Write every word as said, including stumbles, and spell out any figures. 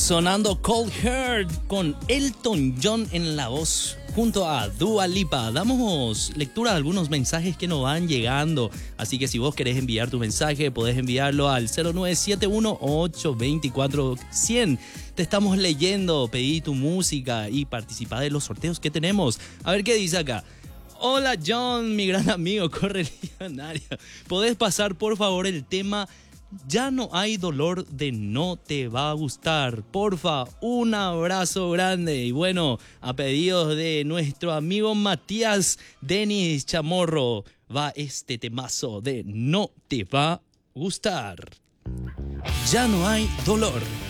Sonando Cold Heart con Elton John en la voz junto a Dua Lipa. Damos lectura a algunos mensajes que nos van llegando, así que si vos querés enviar tu mensaje podés enviarlo al cero nueve siete uno, ocho dos cuatro, cero cero. Te estamos leyendo, pedí tu música y participa de los sorteos que tenemos. A ver qué dice acá. Hola John, mi gran amigo correligionario. ¿Podés pasar por favor el tema Ya no hay dolor de No te va a gustar? Porfa, un abrazo grande. Y bueno, a pedidos de nuestro amigo Matías Denis Chamorro, va este temazo de No te va a gustar. Ya no hay dolor.